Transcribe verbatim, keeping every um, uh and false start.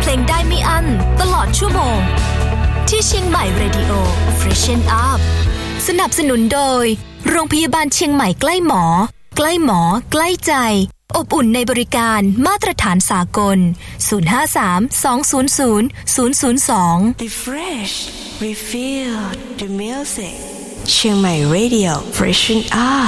ลงได้ไม่อั้นตลอดชั่วโมงที่เชียงใหม่ Radio Freshen Up สนับสนุนโดยโรงพยาบาลเชียงใหม่ใกล้หมอใกล้หมอใกล้ใจอบอุ่นในบริการมาตรฐานสากลศูนย์ ห้า สาม สอง ศูนย์ ศูนย์ ศูนย์ ศูนย์ สอง Refresh Refill the music เชียงใหม่ Radio Freshen Up